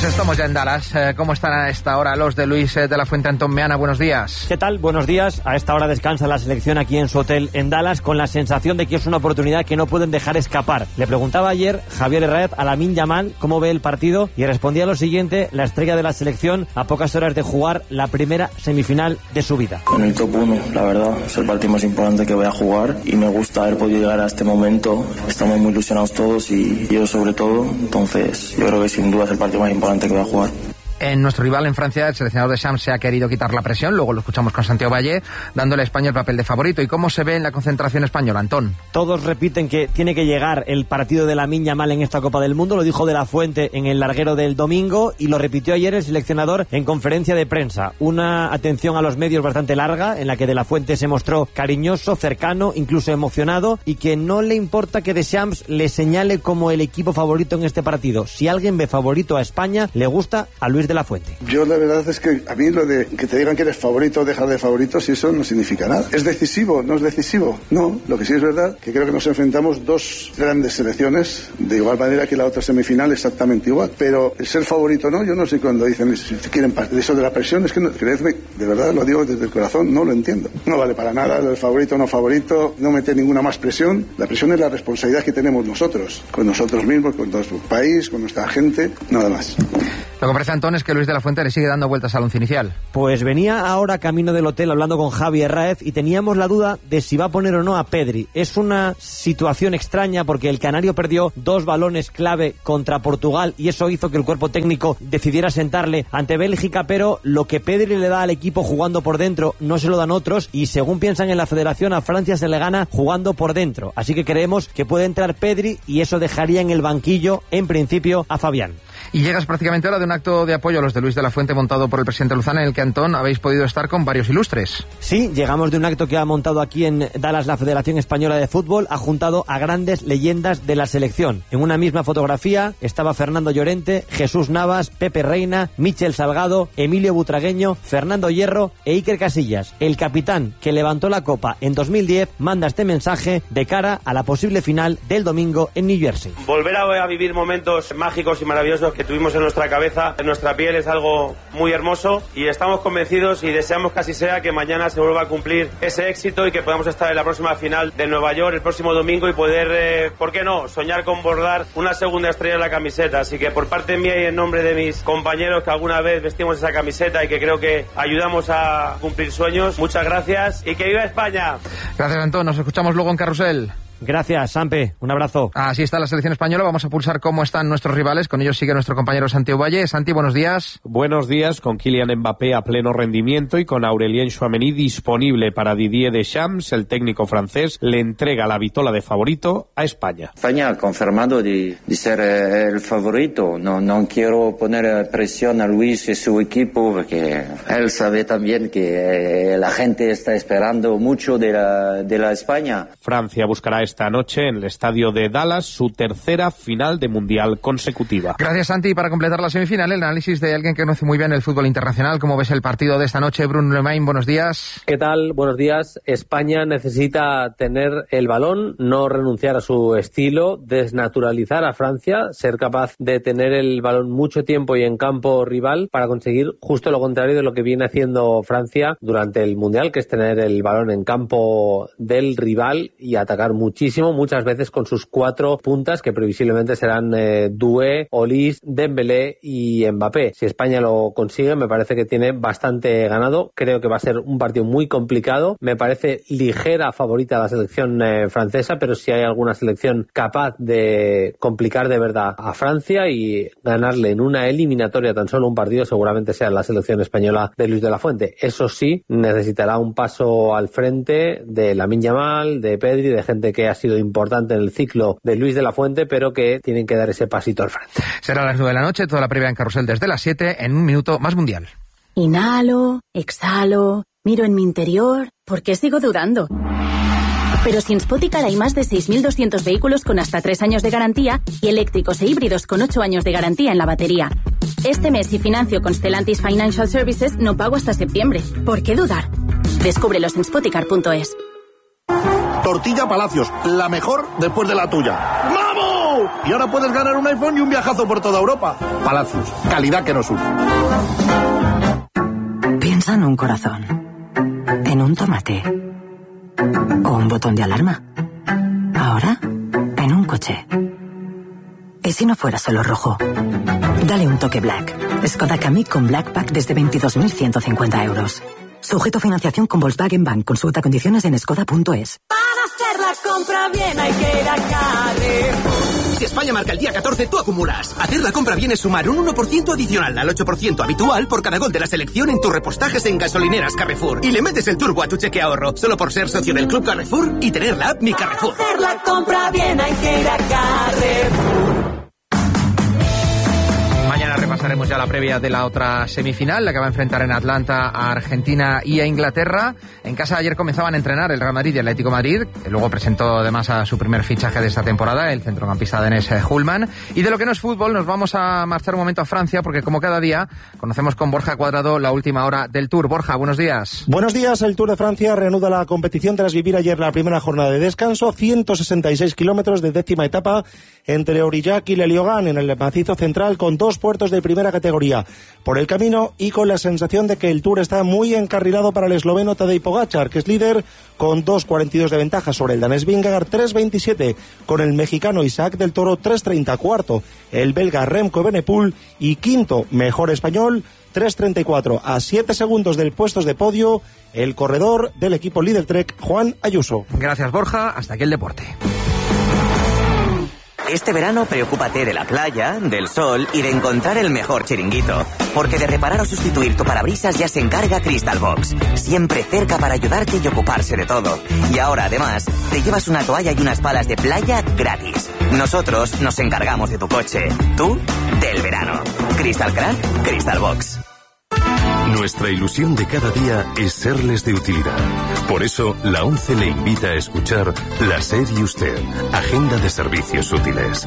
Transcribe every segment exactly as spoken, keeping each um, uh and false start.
Pues estamos ya en Dallas. ¿Cómo están a esta hora los de Luis de la Fuente? Antón Meana, buenos días. ¿Qué tal? Buenos días. A esta hora descansa la selección aquí en su hotel en Dallas con la sensación de que es una oportunidad que no pueden dejar escapar. Le preguntaba ayer Javier Herráez a Lamine Yamal cómo ve el partido y respondía lo siguiente: la estrella de la selección a pocas horas de jugar la primera semifinal de su vida. En el top uno, la verdad, es el partido más importante que voy a jugar y me gusta haber podido llegar a este momento. Estamos muy ilusionados todos y yo sobre todo, entonces yo creo que sin duda es el partido más importante que va a jugar. En nuestro rival en Francia, el seleccionador de Shams se ha querido quitar la presión, luego lo escuchamos con Santiago Valle, dándole a España el papel de favorito. ¿Y cómo se ve en la concentración española, Antón? Todos repiten que tiene que llegar el partido de Lamine Yamal en esta Copa del Mundo, lo dijo De la Fuente en el larguero del domingo y lo repitió ayer el seleccionador en conferencia de prensa. Una atención a los medios bastante larga, en la que De la Fuente se mostró cariñoso, cercano, incluso emocionado, y que no le importa que Deschamps le señale como el equipo favorito en este partido. Si alguien ve favorito a España, le gusta a Luis de la Fuente. Yo la verdad es que a mí lo de que te digan que eres favorito o dejar de favorito, si eso no significa nada. ¿Es decisivo? ¿No es decisivo? No. Lo que sí es verdad que creo que nos enfrentamos dos grandes selecciones de igual manera que la otra semifinal exactamente igual. Pero el ser favorito no, yo no sé cuando dicen si quieren eso de la presión, es que no, creedme, de verdad lo digo desde el corazón, no lo entiendo. No vale para nada el favorito o no favorito, no meter ninguna más presión. La presión es la responsabilidad que tenemos nosotros, con nosotros mismos, con nuestro país, con nuestra gente, nada más. Lo que parece, Antón, es que Luis de la Fuente le sigue dando vueltas al once inicial. Pues venía ahora camino del hotel hablando con Javi Herráez y teníamos la duda de si va a poner o no a Pedri. Es una situación extraña porque el canario perdió dos balones clave contra Portugal y eso hizo que el cuerpo técnico decidiera sentarle ante Bélgica, pero lo que Pedri le da al equipo jugando por dentro no se lo dan otros y según piensan en la federación a Francia se le gana jugando por dentro. Así que creemos que puede entrar Pedri y eso dejaría en el banquillo en principio a Fabián. Y llegas prácticamente ahora de un acto de apoyo a los de Luis de la Fuente montado por el presidente Luzán, en el que, Antón, habéis podido estar con varios ilustres. Sí, llegamos de un acto que ha montado aquí en Dallas la Federación Española de Fútbol, ha juntado a grandes leyendas de la selección. En una misma fotografía estaba Fernando Llorente, Jesús Navas, Pepe Reina, Michel Salgado, Emilio Butragueño, Fernando Hierro e Iker Casillas. El capitán que levantó la copa en dos mil diez manda este mensaje de cara a la posible final del domingo en New Jersey. Volver a vivir momentos mágicos y maravillosos que tuvimos en nuestra cabeza, en nuestra piel, es algo muy hermoso y estamos convencidos y deseamos que así sea, que mañana se vuelva a cumplir ese éxito y que podamos estar en la próxima final de Nueva York el próximo domingo y poder, eh, ¿por qué no?, soñar con bordar una segunda estrella en la camiseta. Así que por parte mía y en nombre de mis compañeros que alguna vez vestimos esa camiseta y que creo que ayudamos a cumplir sueños, muchas gracias y que viva España. Gracias, Antón. Nos escuchamos luego en Carrusel. Gracias, Sampe. Un abrazo. Así está la selección española. Vamos a pulsar cómo están nuestros rivales. Con ellos sigue nuestro compañero Santiago Valle. Santi, buenos días. Buenos días, con Kylian Mbappé a pleno rendimiento y con Aurélien Tchouaméni disponible para Didier Deschamps. El técnico francés le entrega la vitola de favorito a España. España ha confirmado de, de ser el favorito. No, no quiero poner presión a Luis y su equipo porque él sabe también que la gente está esperando mucho de la, de la España. Francia buscará esta noche en el estadio de Dallas su tercera final de Mundial consecutiva. Gracias, Santi. Y para completar la semifinal, el análisis de alguien que conoce muy bien el fútbol internacional. ¿Cómo ves el partido de esta noche? Bruno Lemain, buenos días. ¿Qué tal? Buenos días. España necesita tener el balón, no renunciar a su estilo, desnaturalizar a Francia, ser capaz de tener el balón mucho tiempo y en campo rival para conseguir justo lo contrario de lo que viene haciendo Francia durante el Mundial, que es tener el balón en campo del rival y atacar muchísimo, muchas veces con sus cuatro puntas que previsiblemente serán eh, Doué, Olise, Dembélé y Mbappé. Si España lo consigue, me parece que tiene bastante ganado. Creo que va a ser un partido muy complicado. Me parece ligera favorita la selección eh, francesa, pero si hay alguna selección capaz de complicar de verdad a Francia y ganarle en una eliminatoria tan solo un partido, seguramente sea la selección española de Luis de la Fuente. Eso sí, necesitará un paso al frente de Lamine Yamal, de Pedri, de gente que ha sido importante en el ciclo de Luis de la Fuente, pero que tienen que dar ese pasito al frente. Será a las nueve de la noche, toda la previa en Carrusel desde las siete, en un minuto más Mundial. Inhalo, exhalo, miro en mi interior. ¿Por qué sigo dudando? Pero si en Spoticar hay más de seis mil doscientos vehículos con hasta tres años de garantía y eléctricos e híbridos con ocho años de garantía en la batería. Este mes, si financio con Stellantis Financial Services, no pago hasta septiembre. ¿Por qué dudar? Descúbrelos en spoticar punto es. Tortilla Palacios, la mejor después de la tuya. ¡Vamos! ¡Oh! Y ahora puedes ganar un iPhone y un viajazo por toda Europa. Palacios, calidad que nos une. Piensa en un corazón, en un tomate o un botón de alarma. Ahora, en un coche. ¿Y si no fuera solo rojo? Dale un toque Black. Skoda Kamiq con Black Pack desde veintidós mil ciento cincuenta euros. Sujeto a financiación con Volkswagen Bank. Consulta condiciones en skoda punto es. Para hacer la compra bien hay que ir a Carrefour. Si España marca el día catorce, tú acumulas. Hacer la compra bien es sumar un uno por ciento adicional al ocho por ciento habitual por cada gol de la selección en tus repostajes en gasolineras Carrefour. Y le metes el turbo a tu cheque ahorro, solo por ser socio del Club Carrefour y tener la app Mi Carrefour. Para hacer la compra bien hay que ir a Carrefour. Mañana repasaremos ya la previa de la otra semifinal, la que va a enfrentar en Atlanta a Argentina y a Inglaterra. En casa ayer comenzaban a entrenar el Real Madrid y el Atlético de Madrid, que luego presentó además a su primer fichaje de esta temporada, el centrocampista danés Hullman. Y de lo que no es fútbol, nos vamos a marchar un momento a Francia, porque como cada día, conocemos con Borja Cuadrado la última hora del Tour. Borja, buenos días. Buenos días. El Tour de Francia reanuda la competición tras vivir ayer la primera jornada de descanso, ciento sesenta y seis kilómetros de décima etapa entre Aurillac y Le Liogán, en el macizo central, con dos puertos de primera categoría por el camino y con la sensación de que el Tour está muy encarrilado para el esloveno Tadej Pogačar, que es líder con dos cuarenta y dos de ventaja sobre el danés Vingegaard, tres veintisiete con el mexicano Isaac del Toro, tres treinta cuarto el belga Remco Evenepoel y quinto mejor español, tres treinta y cuatro a siete segundos del puestos de podio el corredor del equipo líder Trek, Juan Ayuso. Gracias, Borja. Hasta aquí el deporte. Este verano preocúpate de la playa, del sol y de encontrar el mejor chiringuito. Porque de reparar o sustituir tu parabrisas ya se encarga Crystal Box. Siempre cerca para ayudarte y ocuparse de todo. Y ahora, además, te llevas una toalla y unas palas de playa gratis. Nosotros nos encargamos de tu coche. Tú, del verano. Crystal Crack, Crystal Box. Nuestra ilusión de cada día es serles de utilidad. Por eso, la ONCE le invita a escuchar La SER y Usted, Agenda de Servicios Útiles.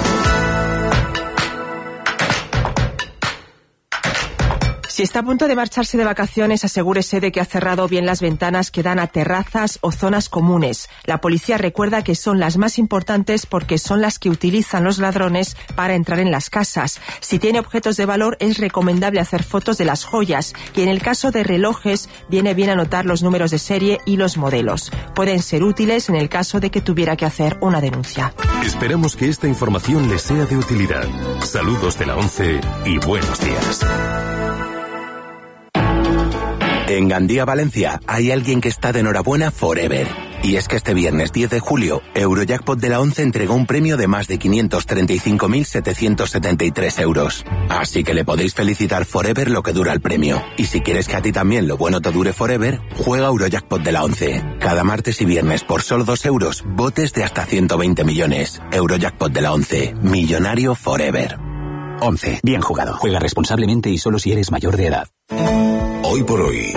Si está a punto de marcharse de vacaciones, asegúrese de que ha cerrado bien las ventanas que dan a terrazas o zonas comunes. La policía recuerda que son las más importantes porque son las que utilizan los ladrones para entrar en las casas. Si tiene objetos de valor, es recomendable hacer fotos de las joyas y en el caso de relojes, viene bien anotar los números de serie y los modelos. Pueden ser útiles en el caso de que tuviera que hacer una denuncia. Esperamos que esta información les sea de utilidad. Saludos de la ONCE y buenos días. En Gandía, Valencia, hay alguien que está de enhorabuena forever. Y es que este viernes diez de julio, Eurojackpot de la ONCE entregó un premio de más de quinientos treinta y cinco mil setecientos setenta y tres euros. Así que le podéis felicitar forever lo que dura el premio. Y si quieres que a ti también lo bueno te dure forever, juega Eurojackpot de la ONCE. Cada martes y viernes por solo dos euros, botes de hasta ciento veinte millones. Eurojackpot de la ONCE. Millonario forever. ONCE. Bien jugado. Juega responsablemente y solo si eres mayor de edad. Hoy por hoy,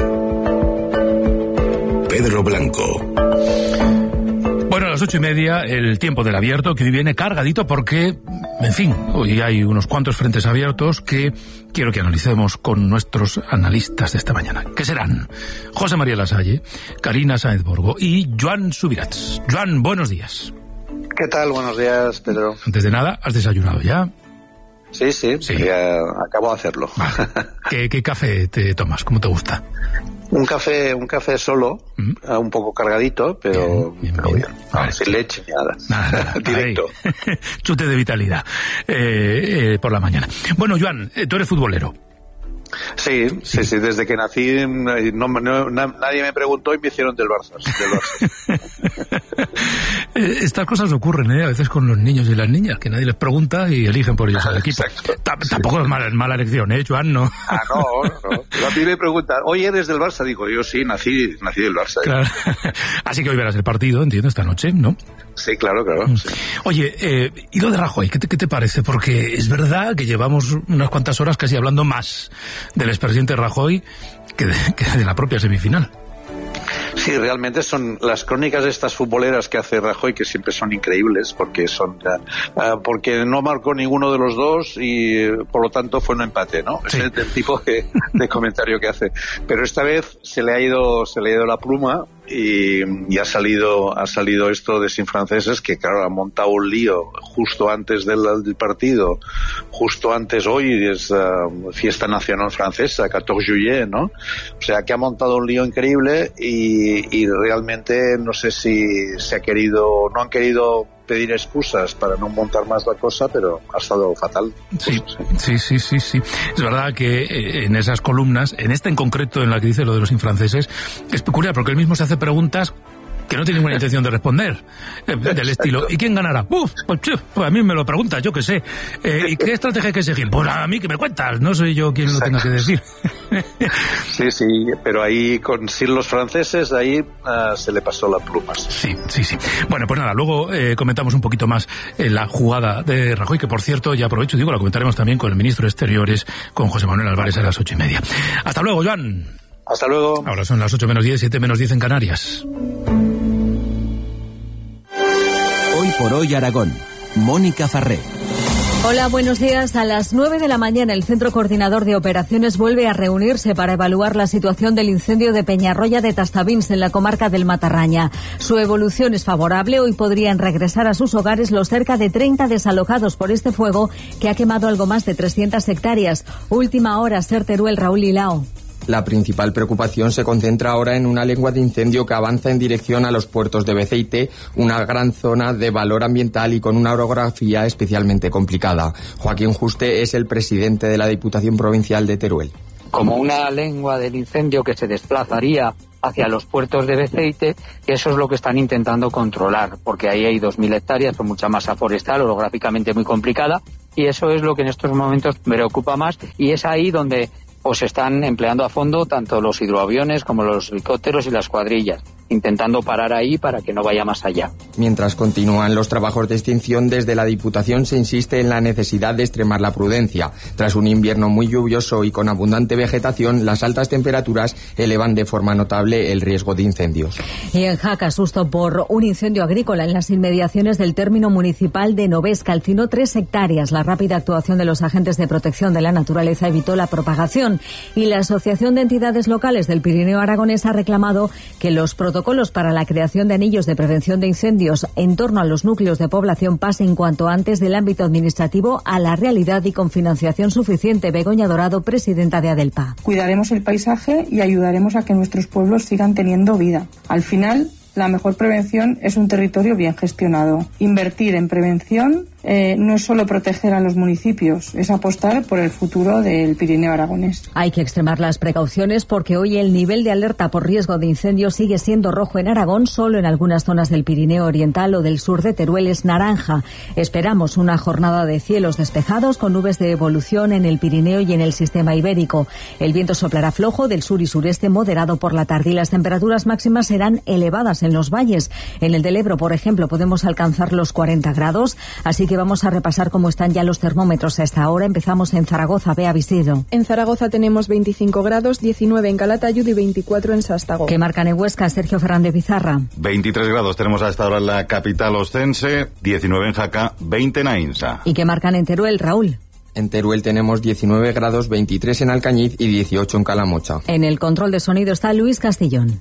Pedro Blanco. Bueno, a las ocho y media, el tiempo del abierto, que hoy viene cargadito porque, en fin, hoy hay unos cuantos frentes abiertos que quiero que analicemos con nuestros analistas de esta mañana, que serán José María Lasalle, Karina Sáenz Borgo y Joan Subirats. Joan, buenos días. ¿Qué tal? Buenos días, Pedro. Antes de nada, ¿has desayunado ya? Sí, sí, sí. Ya acabo de hacerlo. Vale. ¿Qué, ¿Qué café te tomas? ¿Cómo te gusta? Un café, un café solo, ¿Mm? un poco cargadito, pero bien, bien, pero bien. bien. Vale. Sin leche ni nada. Nada, nada. Directo. Chute de vitalidad eh, eh, por la mañana. Bueno, Joan, tú eres futbolero. Sí, sí, sí, desde que nací no, no, nadie me preguntó y me hicieron del Barça. Del Barça. Estas cosas ocurren, ¿eh? A veces con los niños y las niñas, que nadie les pregunta y eligen por ellos al equipo. T- tampoco es mala, mala elección, ¿eh, Joan? No. Ah, no, no. Pero a mí me preguntan, oye, ¿eres del Barça? Digo, yo sí, nací, nací del Barça. ¿eh? Claro. Así que hoy verás el partido, entiendo, esta noche, ¿no? Sí, claro, claro. Sí. Oye, eh, ¿y lo de Rajoy? ¿Qué te, ¿Qué te parece? Porque es verdad que llevamos unas cuantas horas casi hablando más del expresidente Rajoy que de, que de la propia semifinal. Sí, realmente son las crónicas de estas futboleras que hace Rajoy, que siempre son increíbles, porque son uh, porque no marcó ninguno de los dos y por lo tanto fue un empate, ¿no? Sí. Es el, el tipo de, de comentario que hace. Pero esta vez se le ha ido se le ha ido la pluma y, y ha salido ha salido esto de Sin Franceses, que claro, ha montado un lío justo antes del, del partido, justo antes, hoy es uh, fiesta nacional francesa, catorce juillet, ¿no? O sea, que ha montado un lío increíble y, y realmente no sé si se ha querido, no han querido pedir excusas para no montar más la cosa, pero ha estado fatal. Sí, sí, sí, sí, sí. Es verdad que en esas columnas, en esta en concreto, en la que dice lo de los infranceses, es peculiar porque él mismo se hace preguntas que no tiene ninguna intención de responder, eh, del estilo, ¿y quién ganará? Uf, pues, pues a mí me lo preguntas, yo qué sé. Eh, ¿Y qué estrategia hay que seguir? Pues a mí que me cuentas, no soy yo quien lo tenga que decir. Sí, sí, pero ahí con sin los franceses, ahí uh, se le pasó las plumas. Sí, sí, sí. Bueno, pues nada, luego eh, comentamos un poquito más eh, la jugada de Rajoy, que por cierto, ya aprovecho y digo, la comentaremos también con el ministro de Exteriores, con José Manuel Álvarez a las ocho y media. Hasta luego, Joan. Hasta luego. Ahora son las ocho menos diez, siete menos diez en Canarias. Hoy por hoy Aragón. Mónica Farré. Hola, buenos días. A las nueve de la mañana el Centro Coordinador de Operaciones vuelve a reunirse para evaluar la situación del incendio de Peñarroya de Tastavins en la comarca del Matarraña. Su evolución es favorable. Hoy podrían regresar a sus hogares los cerca de treinta desalojados por este fuego que ha quemado algo más de trescientas hectáreas. Última hora, Ser Teruel, Raúl Lilao. La principal preocupación se concentra ahora en una lengua de incendio que avanza en dirección a los puertos de Beceite, una gran zona de valor ambiental y con una orografía especialmente complicada. Joaquín Juste es el presidente de la Diputación Provincial de Teruel. Como una lengua del incendio que se desplazaría hacia los puertos de Beceite, que eso es lo que están intentando controlar, porque ahí hay dos mil hectáreas con mucha masa forestal, orográficamente muy complicada, y eso es lo que en estos momentos me preocupa más, y es ahí donde pues están empleando a fondo tanto los hidroaviones como los helicópteros y las cuadrillas, intentando parar ahí para que no vaya más allá. Mientras continúan los trabajos de extinción, desde la Diputación se insiste en la necesidad de extremar la prudencia. Tras un invierno muy lluvioso y con abundante vegetación, las altas temperaturas elevan de forma notable el riesgo de incendios. Y en Jaca, susto por un incendio agrícola en las inmediaciones del término municipal de Novés, calcinó tres hectáreas. La rápida actuación de los agentes de protección de la naturaleza evitó la propagación. Y la Asociación de Entidades Locales del Pirineo Aragonés ha reclamado que los protocolos protocolos para la creación de anillos de prevención de incendios en torno a los núcleos de población pasen cuanto antes del ámbito administrativo a la realidad y con financiación suficiente. Begoña Dorado, presidenta de Adelpa. Cuidaremos el paisaje y ayudaremos a que nuestros pueblos sigan teniendo vida. Al final, la mejor prevención es un territorio bien gestionado. Invertir en prevención eh, no es solo proteger a los municipios, es apostar por el futuro del Pirineo aragonés. Hay que extremar las precauciones porque hoy el nivel de alerta por riesgo de incendio sigue siendo rojo en Aragón, solo en algunas zonas del Pirineo Oriental o del sur de Teruel es naranja. Esperamos una jornada de cielos despejados con nubes de evolución en el Pirineo y en el sistema ibérico. El viento soplará flojo del sur y sureste, moderado por la tarde, y las temperaturas máximas serán elevadas en los valles. En el del Ebro, por ejemplo, podemos alcanzar los cuarenta grados, así que vamos a repasar cómo están ya los termómetros a esta hora. Empezamos en Zaragoza. Bea Visido. En Zaragoza tenemos veinticinco grados, diecinueve en Calatayud y veinticuatro en Sástago. ¿Qué marcan en Huesca? Sergio Fernández Pizarra. veintitrés grados tenemos a esta hora en la capital ostense, diecinueve en Jaca, veinte en Ainsa. ¿Y qué marcan en Teruel, Raúl? En Teruel tenemos diecinueve grados, veintitrés en Alcañiz y dieciocho en Calamocha. En el control de sonido está Luis Castillón.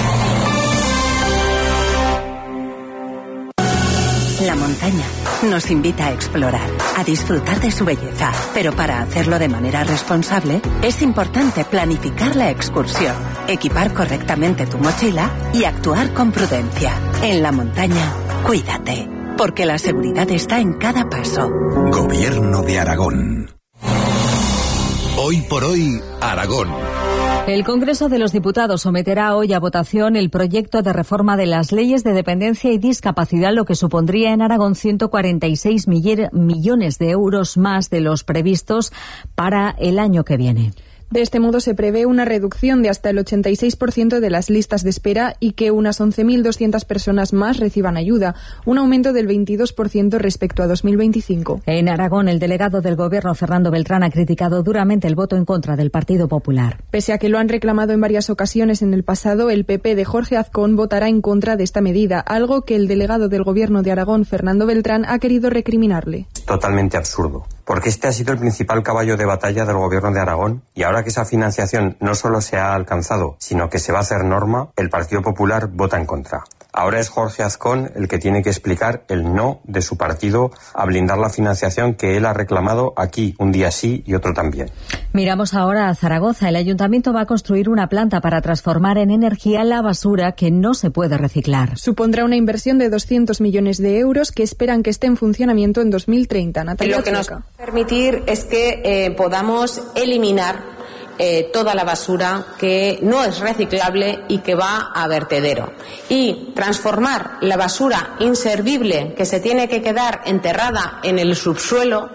La montaña nos invita a explorar, a disfrutar de su belleza, pero para hacerlo de manera responsable es importante planificar la excursión, equipar correctamente tu mochila y actuar con prudencia. En la montaña, cuídate, porque la seguridad está en cada paso. Gobierno de Aragón. Hoy por hoy, Aragón. El Congreso de los Diputados someterá hoy a votación el proyecto de reforma de las leyes de dependencia y discapacidad, lo que supondría en Aragón ciento cuarenta y seis millones de euros más de los previstos para el año que viene. De este modo se prevé una reducción de hasta el ochenta y seis por ciento de las listas de espera y que unas once mil doscientas personas más reciban ayuda, un aumento del veintidós por ciento respecto a dos mil veinticinco. En Aragón, el delegado del Gobierno, Fernando Beltrán, ha criticado duramente el voto en contra del Partido Popular. Pese a que lo han reclamado en varias ocasiones en el pasado, el P P de Jorge Azcón votará en contra de esta medida, algo que el delegado del Gobierno de Aragón, Fernando Beltrán, ha querido recriminarle. Es totalmente absurdo porque este ha sido el principal caballo de batalla del Gobierno de Aragón y ahora que esa financiación no solo se ha alcanzado, sino que se va a hacer norma, el Partido Popular vota en contra. Ahora es Jorge Azcón el que tiene que explicar el no de su partido a blindar la financiación que él ha reclamado aquí, un día sí y otro también. Miramos ahora a Zaragoza. El ayuntamiento va a construir una planta para transformar en energía la basura que no se puede reciclar. Supondrá una inversión de doscientos millones de euros que esperan que esté en funcionamiento en dos mil treinta. Natalia Lo que nos va a permitir es que eh, podamos eliminar Eh, toda la basura que no es reciclable y que va a vertedero, y transformar la basura inservible que se tiene que quedar enterrada en el subsuelo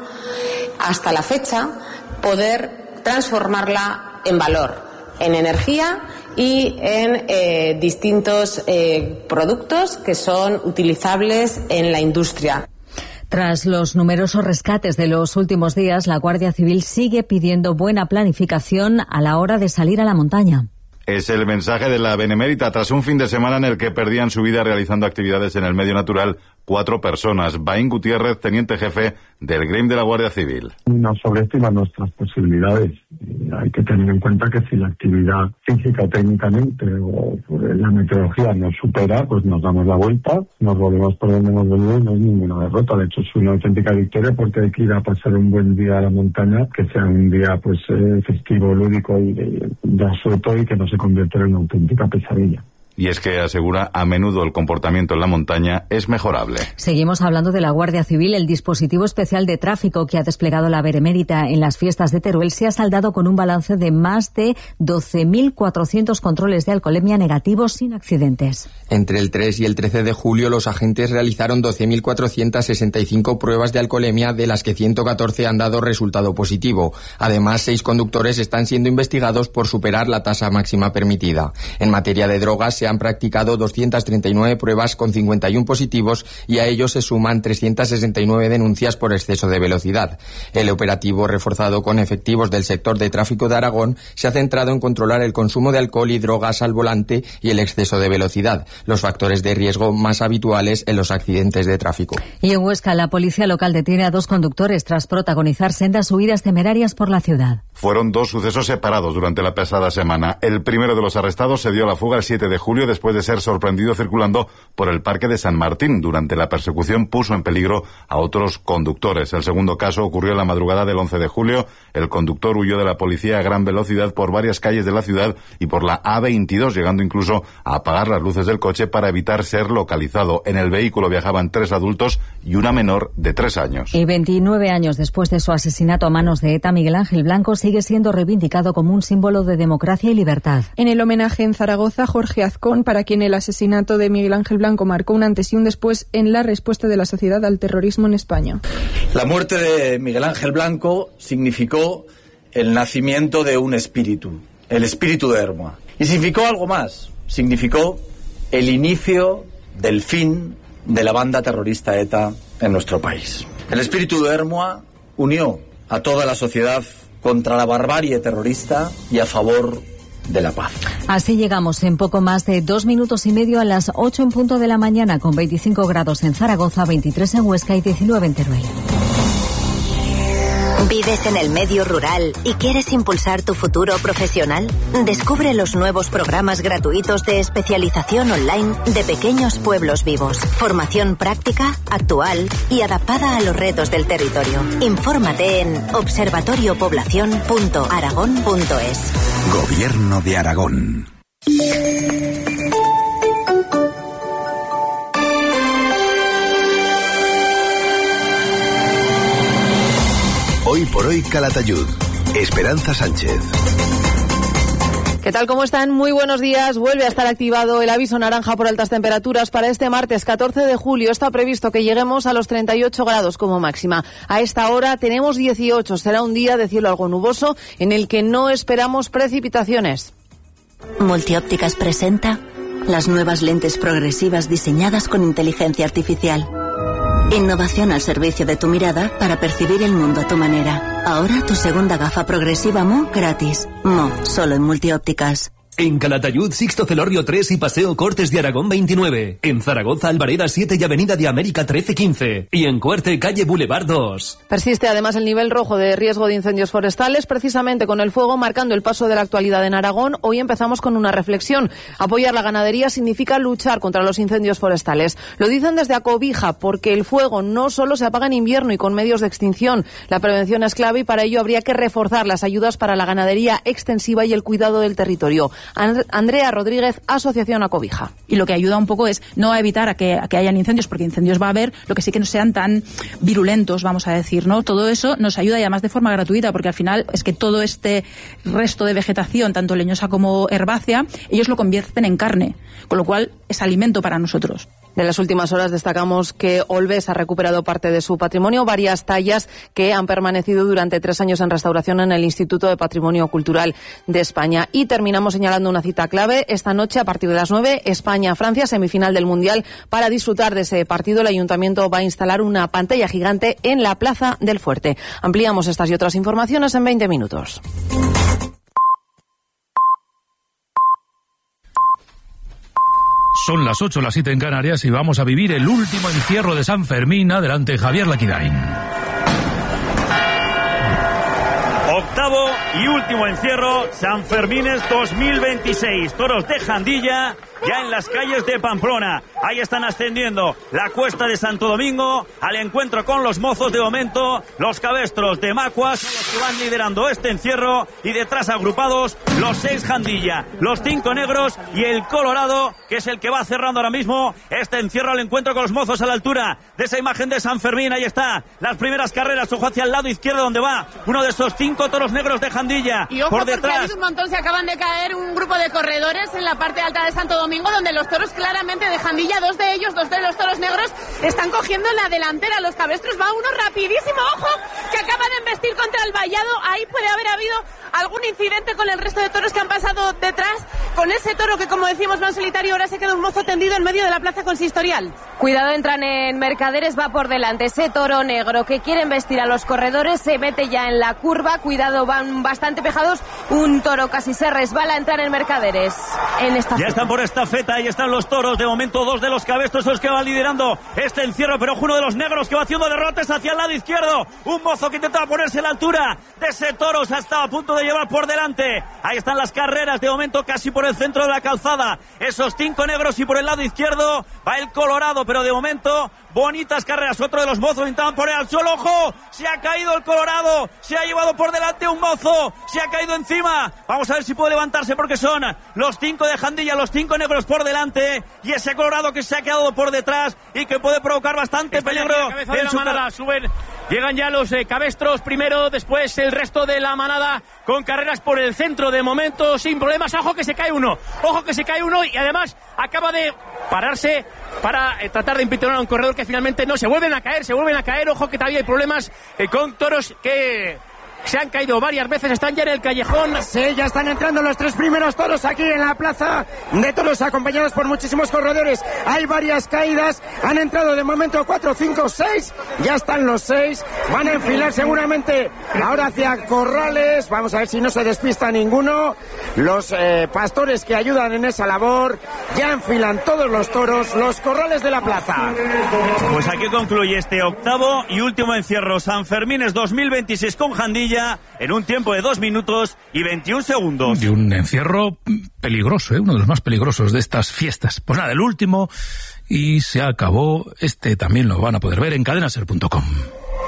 hasta la fecha, poder transformarla en valor, en energía y en eh, distintos eh, productos que son utilizables en la industria. Tras los numerosos rescates de los últimos días, la Guardia Civil sigue pidiendo buena planificación a la hora de salir a la montaña. Es el mensaje de la Benemérita tras un fin de semana en el que perdían su vida realizando actividades en el medio natural cuatro personas. Baín Gutiérrez, teniente jefe del G R I M de la Guardia Civil. No sobreestima nuestras posibilidades. Hay que tener en cuenta que si la actividad física o técnicamente o la meteorología nos supera, pues nos damos la vuelta, nos volvemos por donde hemos venido y no es ninguna derrota. De hecho, es una auténtica victoria porque hay que ir a pasar un buen día a la montaña, que sea un día pues eh, festivo, lúdico y de, de asueto y que no se convierta en una auténtica pesadilla. Y es que asegura a menudo el comportamiento en la montaña es mejorable. Seguimos hablando de la Guardia Civil. El dispositivo especial de tráfico que ha desplegado la Benemérita en las fiestas de Teruel se ha saldado con un balance de más de doce mil cuatrocientos controles de alcoholemia negativos sin accidentes. Entre el tres y el trece de julio los agentes realizaron doce mil cuatrocientas sesenta y cinco pruebas de alcoholemia, de las que ciento catorce han dado resultado positivo. Además, seis conductores están siendo investigados por superar la tasa máxima permitida. En materia de drogas se han practicado doscientas treinta y nueve pruebas con cincuenta y uno positivos y a ellos se suman trescientas sesenta y nueve denuncias por exceso de velocidad. El operativo, reforzado con efectivos del sector de tráfico de Aragón, se ha centrado en controlar el consumo de alcohol y drogas al volante y el exceso de velocidad, los factores de riesgo más habituales en los accidentes de tráfico. Y en Huesca, la policía local detiene a dos conductores tras protagonizar sendas huidas temerarias por la ciudad. Fueron dos sucesos separados durante la pasada semana. El primero de los arrestados se dio a la fuga el siete de julio después de ser sorprendido circulando por el Parque de San Martín. Durante la persecución puso en peligro a otros conductores. El segundo caso ocurrió en la madrugada del once de julio. El conductor huyó de la policía a gran velocidad por varias calles de la ciudad y por la A veintidós, llegando incluso a apagar las luces del coche para evitar ser localizado. En el vehículo viajaban tres adultos y una menor de tres años. Y veintinueve años después de su asesinato a manos de ETA, Miguel Ángel Blanco sigue siendo reivindicado como un símbolo de democracia y libertad. En el homenaje en Zaragoza, Jorge Azcón, para quien el asesinato de Miguel Ángel Blanco marcó un antes y un después en la respuesta de la sociedad al terrorismo en España. La muerte de Miguel Ángel Blanco significó el nacimiento de un espíritu, el espíritu de Hermoa. Y significó algo más, significó el inicio del fin de la banda terrorista ETA en nuestro país. El espíritu de Hermoa unió a toda la sociedad contra la barbarie terrorista y a favor de la paz. Así llegamos en poco más de dos minutos y medio a las ocho en punto de la mañana, con veinticinco grados en Zaragoza, veintitrés en Huesca y diecinueve en Teruel. ¿Vives en el medio rural y quieres impulsar tu futuro profesional? Descubre los nuevos programas gratuitos de especialización online de Pequeños Pueblos Vivos. Formación práctica, actual y adaptada a los retos del territorio. Infórmate en observatorio población punto aragón punto es. Gobierno de Aragón. Hoy por hoy Calatayud. Esperanza Sánchez. ¿Qué tal? ¿Cómo están? Muy buenos días. Vuelve a estar activado el aviso naranja por altas temperaturas para este martes catorce de julio. Está previsto que lleguemos a los treinta y ocho grados como máxima. A esta hora tenemos dieciocho. Será un día de cielo algo nuboso en el que no esperamos precipitaciones. Multiópticas presenta las nuevas lentes progresivas diseñadas con inteligencia artificial. Innovación al servicio de tu mirada para percibir el mundo a tu manera. Ahora tu segunda gafa progresiva M O gratis. M O, solo en Multiópticas. En Calatayud, Sixto Celorrio tres y Paseo Cortes de Aragón veintinueve. En Zaragoza, Albareda siete y Avenida de América trece quince. Y en Cuerte, calle Boulevard dos. Persiste además el nivel rojo de riesgo de incendios forestales, precisamente con el fuego marcando el paso de la actualidad en Aragón. Hoy empezamos con una reflexión. Apoyar la ganadería significa luchar contra los incendios forestales. Lo dicen desde Acobija, porque el fuego no solo se apaga en invierno y con medios de extinción. La prevención es clave y para ello habría que reforzar las ayudas para la ganadería extensiva y el cuidado del territorio. Andrea Rodríguez, Asociación Acobija. Y lo que ayuda un poco es no a evitar a que, a que hayan incendios, porque incendios va a haber, lo que sí que no sean tan virulentos, vamos a decir, ¿no? Todo eso nos ayuda y además de forma gratuita, porque al final es que todo este resto de vegetación, tanto leñosa como herbácea, ellos lo convierten en carne, con lo cual es alimento para nosotros. En las últimas horas destacamos que Olves ha recuperado parte de su patrimonio, varias tallas que han permanecido durante tres años en restauración en el Instituto de Patrimonio Cultural de España. Y terminamos señalando una cita clave. Esta noche, a partir de las nueve, España-Francia, semifinal del Mundial. Para disfrutar de ese partido, el Ayuntamiento va a instalar una pantalla gigante en la Plaza del Fuerte. Ampliamos estas y otras informaciones en veinte minutos. Son las ocho, las siete en Canarias y vamos a vivir el último encierro de San Fermín. Adelante, Javier Laquidain. Octavo y último encierro, San Fermines dos mil veintiséis. Toros de Jandilla ya en las calles de Pamplona. Ahí están ascendiendo la cuesta de Santo Domingo al encuentro con los mozos. De momento, los cabestros de Macuas son los que van liderando este encierro y detrás agrupados los seis Jandilla, los cinco negros y el Colorado, que es el que va cerrando ahora mismo este encierro al encuentro con los mozos a la altura de esa imagen de San Fermín. Ahí está, las primeras carreras, ojo hacia el lado izquierdo donde va uno de esos cinco toros negros de Jandilla. Y ojo, por detrás, porque ha habido detrás. un montón, se acaban de caer un grupo de corredores en la parte alta de Santo Domingo, donde los toros claramente de Jandilla, dos de ellos, dos de los toros negros, están cogiendo la delantera. Los cabestros, va uno rapidísimo, ojo, que acaba de embestir contra el vallado. Ahí puede haber habido algún incidente con el resto de toros que han pasado detrás, con ese toro que, como decimos, va en solitario. Ahora se queda un mozo tendido en medio de la plaza consistorial. Cuidado, entran en Mercaderes, va por delante ese toro negro que quiere embestir a los corredores, se mete ya en la curva. Cuidado, van bastante pegados. Un toro casi se resbala a entrar en Mercaderes. En esta ya están por esta feta, ahí están los toros. De momento, dos de los cabestros son los que van liderando este encierro, pero uno de los negros que va haciendo derrotes hacia el lado izquierdo. Un mozo que intentaba ponerse a la altura de ese toro, se ha estado a punto de llevar por delante. Ahí están las carreras, de momento casi por el centro de la calzada. Esos cinco negros y por el lado izquierdo va el Colorado, pero de momento bonitas carreras. Otro de los mozos intentaban poner al suelo. ¡Ojo! Se ha caído el Colorado. Se ha llevado por delante un mozo. Se ha caído encima. Vamos a ver si puede levantarse, porque son los cinco de Jandilla, los cinco negros por delante. Y ese Colorado que se ha quedado por detrás y que puede provocar bastante Está peligro. En la manada, suben, llegan ya los eh, cabestros primero, después el resto de la manada con carreras por el centro de momento sin problemas. Ojo que se cae uno. Ojo que se cae uno y además acaba de pararse para eh, tratar de impedir a un corredor que finalmente no. Se vuelven a caer, se vuelven a caer. Ojo que todavía hay problemas eh, con toros que se han caído varias veces, están ya en el callejón. Sí, ya están entrando los tres primeros toros aquí en la plaza de toros, acompañados por muchísimos corredores. Hay varias caídas, han entrado de momento cuatro, cinco, seis, ya están los seis, van a enfilar seguramente ahora hacia corrales. Vamos a ver si no se despista ninguno. Los eh, pastores que ayudan en esa labor ya enfilan todos los toros, los corrales de la plaza. Pues aquí concluye este octavo y último encierro San Fermines dos mil veintiséis con Jandilla en un tiempo de dos minutos y veintiún segundos. Y un encierro peligroso, ¿eh? Uno de los más peligrosos de estas fiestas. Pues nada, el último y se acabó. Este también lo van a poder ver en cadena ser punto com.